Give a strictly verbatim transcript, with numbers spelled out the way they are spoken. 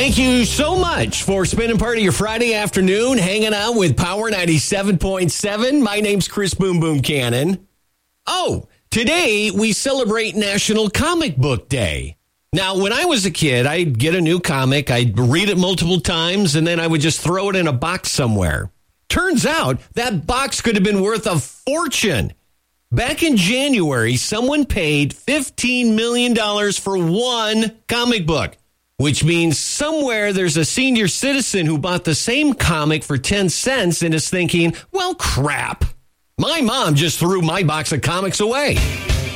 Thank you so much for spending part of your Friday afternoon hanging out with Power ninety-seven point seven. My name's Chris Boom Boom Cannon. Oh, today we celebrate National Comic Book Day. Now, when I was a kid, I'd get a new comic, I'd read it multiple times, and then I would just throw it in a box somewhere. Turns out that box could have been worth a fortune. Back in January, someone paid fifteen million dollars for one comic book, which means somewhere there's a senior citizen who bought the same comic for ten cents and is thinking, well, crap. My mom just threw my box of comics away.